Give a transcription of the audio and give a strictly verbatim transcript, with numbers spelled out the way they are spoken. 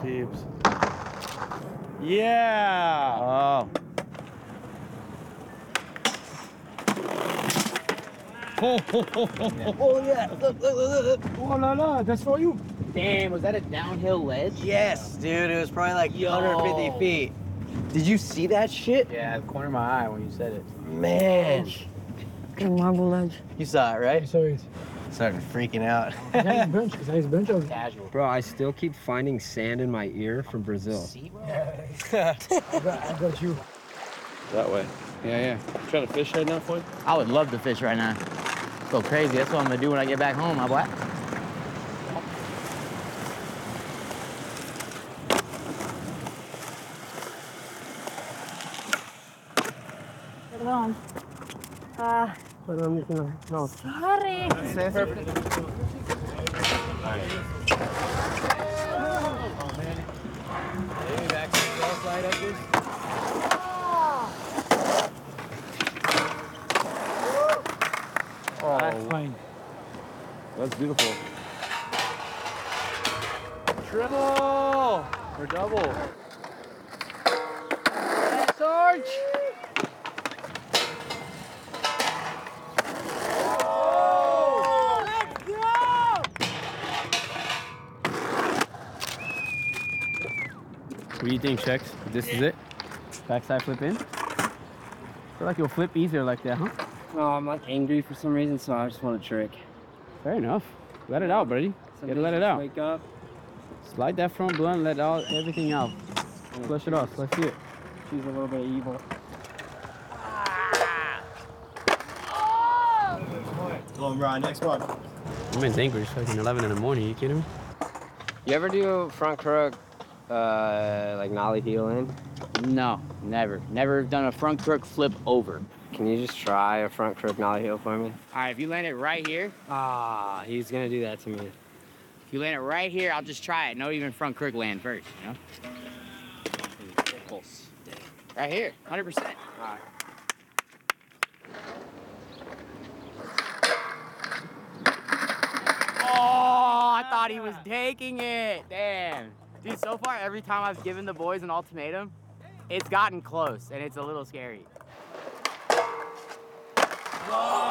peeps. Yeah! Oh. Oh, oh, oh, oh, oh, yeah. Look, look, look, look. Oh, la, la, that's for you. Damn, was that a downhill ledge? Yes, dude. It was probably like Yo. one hundred fifty feet. Did you see that shit? Yeah, the corner of my eye when you said it. Man. A marble ledge. You saw it, right? So it's Started freaking out. nice bunch. It's nice bunch of Casual. Bro, I still keep finding sand in my ear from Brazil. See, bro? I got, I got you. That way. Yeah, yeah. Trying to fish right now, Floyd? I would love to fish right now. Go crazy. That's what I'm gonna do when I get back home, my boy. Perdón. Ah, Pero no, no. sorry. Maybe back to the slide up this. Oh, that's fine. That's beautiful. Triple! Or double. Sarge! What do you think, Shex? This is it? Backside flip in? I feel like you'll flip easier like that, huh? No, I'm like angry for some reason, so I just want a trick. Fair enough. Let it out, buddy. Somebody Gotta let it just out. Wake up. Slide that front blunt, let all everything out. Flush it off. Let's see it. She's a little bit evil. Come on, Brian, next one. I'm in angry. It's fucking eleven in the morning. You kidding me? You ever do front crook, uh, like nollie heel in? No, never. Never done a front crook flip over. Can you just try a front crook nollie heel for me? All right, if you land it right here, Ah, he's gonna do that to me. if you land it right here, I'll just try it. No even front crook land first, you know? Right here, one hundred percent. All right. Oh, I thought he was taking it. Damn. Dude, so far, every time I've given the boys an ultimatum, it's gotten close, and it's a little scary. Oh!